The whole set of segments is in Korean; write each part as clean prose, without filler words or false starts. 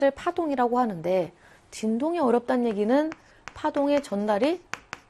파동이라고 하는데 진동이 어렵다는 얘기는 파동의 전달이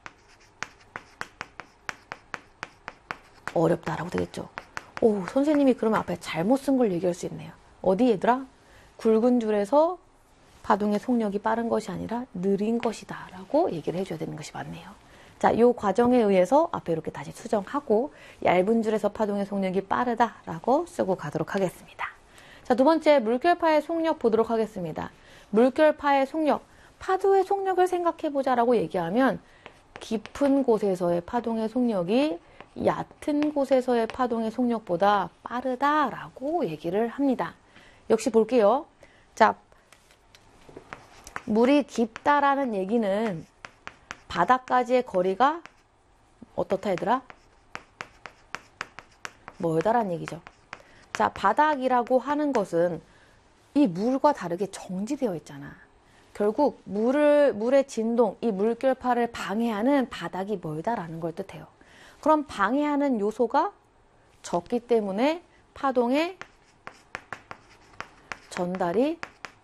어렵다라고 되겠죠. 오, 선생님이 그러면 앞에 잘못 쓴 걸 얘기할 수 있네요. 어디 얘들아? 굵은 줄에서 파동의 속력이 빠른 것이 아니라 느린 것이다 라고 얘기를 해줘야 되는 것이 맞네요. 자, 이 과정에 의해서 앞에 이렇게 다시 수정하고 얇은 줄에서 파동의 속력이 빠르다라고 쓰고 가도록 하겠습니다. 자, 두 번째 물결파의 속력 보도록 하겠습니다. 물결파의 속력, 파도의 속력을 생각해보자라고 얘기하면 깊은 곳에서의 파동의 속력이 얕은 곳에서의 파동의 속력보다 빠르다라고 얘기를 합니다. 역시 볼게요. 자, 물이 깊다라는 얘기는 바닥까지의 거리가 어떻다 얘들아? 멀다라는 얘기죠. 자, 바닥이라고 하는 것은 이 물과 다르게 정지되어 있잖아. 결국 물의 진동, 이 물결파를 방해하는 바닥이 멀다라는 걸 뜻해요. 그럼 방해하는 요소가 적기 때문에 파동의 전달이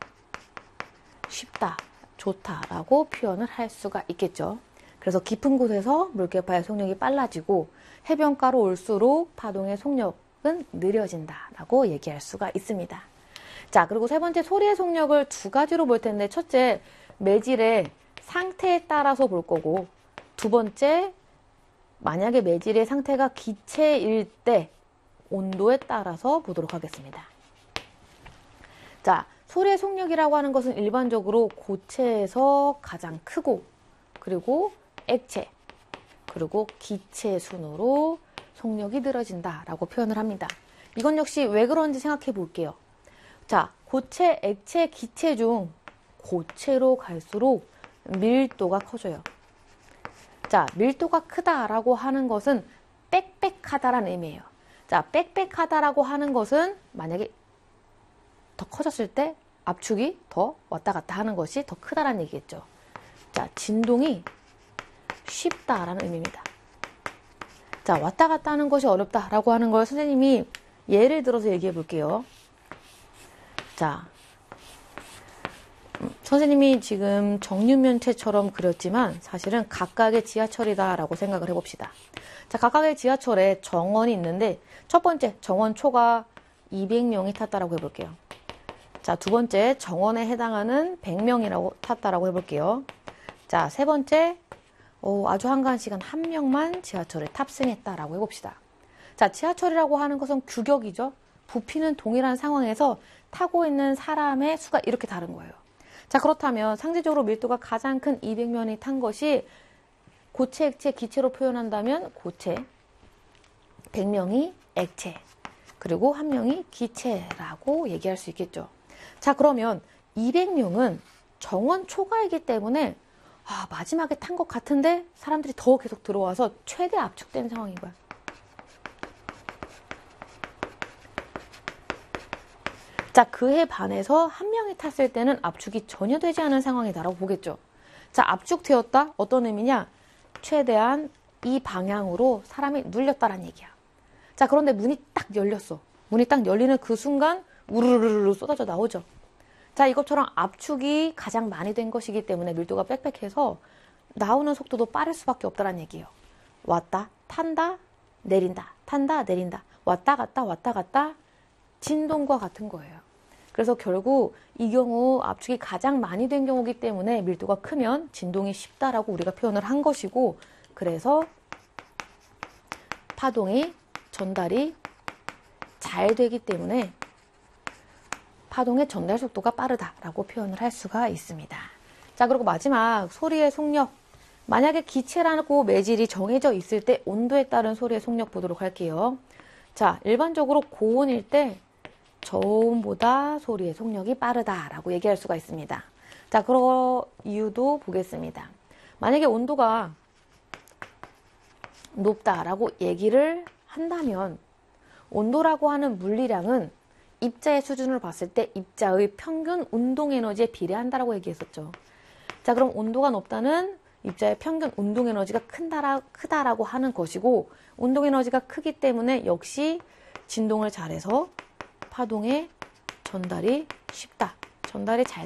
쉽다, 좋다라고 표현을 할 수가 있겠죠. 그래서 깊은 곳에서 물결파의 속력이 빨라지고 해변가로 올수록 파동의 속력은 느려진다라고 얘기할 수가 있습니다. 자, 그리고 세 번째 소리의 속력을 두 가지로 볼 텐데 첫째, 매질의 상태에 따라서 볼 거고 두 번째, 만약에 매질의 상태가 기체일 때 온도에 따라서 보도록 하겠습니다. 자, 소리의 속력이라고 하는 것은 일반적으로 고체에서 가장 크고 그리고 액체 그리고 기체 순으로 속력이 늘어진다라고 표현을 합니다. 이건 역시 왜 그런지 생각해 볼게요. 자, 고체, 액체, 기체 중 고체로 갈수록 밀도가 커져요. 자, 밀도가 크다라고 하는 것은 빽빽하다라는 의미예요. 자, 빽빽하다라고 하는 것은 만약에 더 커졌을 때 압축이 더 왔다 갔다 하는 것이 더 크다라는 얘기겠죠. 자, 진동이 쉽다라는 의미입니다. 자, 왔다 갔다 하는 것이 어렵다라고 하는 걸 선생님이 예를 들어서 얘기해 볼게요. 자, 선생님이 지금 정육면체처럼 그렸지만 사실은 각각의 지하철이다라고 생각을 해봅시다. 자, 각각의 지하철에 정원이 있는데 첫 번째 정원 초가 200명이 탔다라고 해볼게요. 자, 두 번째 정원에 해당하는 100명이라고 탔다라고 해볼게요. 자, 세 번째 아주 한가한 시간 한 명만 지하철에 탑승했다라고 해봅시다. 자, 지하철이라고 하는 것은 규격이죠. 부피는 동일한 상황에서 타고 있는 사람의 수가 이렇게 다른 거예요. 자, 그렇다면 상대적으로 밀도가 가장 큰 200명이 탄 것이 고체, 액체, 기체로 표현한다면 고체, 100명이 액체, 그리고 1명이 기체라고 얘기할 수 있겠죠. 자, 그러면 200명은 정원 초과이기 때문에 마지막에 탄 것 같은데 사람들이 더 계속 들어와서 최대 압축된 상황인 거야. 자, 그에 반해서 1명이 탔을 때는 압축이 전혀 되지 않은 상황이다라고 보겠죠. 자, 압축되었다? 어떤 의미냐? 최대한 이 방향으로 사람이 눌렸다라는 얘기야. 자, 그런데 문이 딱 열렸어. 문이 딱 열리는 그 순간 우르르르 쏟아져 나오죠. 자, 이것처럼 압축이 가장 많이 된 것이기 때문에 밀도가 빽빽해서 나오는 속도도 빠를 수밖에 없다는 얘기예요. 왔다, 탄다, 내린다, 탄다, 내린다, 왔다 갔다 진동과 같은 거예요. 그래서 결국 이 경우 압축이 가장 많이 된 경우이기 때문에 밀도가 크면 진동이 쉽다라고 우리가 표현을 한 것이고, 그래서 파동이 전달이 잘 되기 때문에 파동의 전달 속도가 빠르다라고 표현을 할 수가 있습니다. 자, 그리고 마지막 소리의 속력. 만약에 기체라고 매질이 정해져 있을 때 온도에 따른 소리의 속력 보도록 할게요. 자, 일반적으로 고온일 때 저온보다 소리의 속력이 빠르다라고 얘기할 수가 있습니다. 자, 그런 이유도 보겠습니다. 만약에 온도가 높다라고 얘기를 한다면 온도라고 하는 물리량은 입자의 수준을 봤을 때 입자의 평균 운동 에너지에 비례한다라고 얘기했었죠. 자, 그럼 온도가 높다는 입자의 평균 운동 에너지가 크다라고 하는 것이고, 운동 에너지가 크기 때문에 역시 진동을 잘해서 파동의 전달이 쉽다, 전달이 잘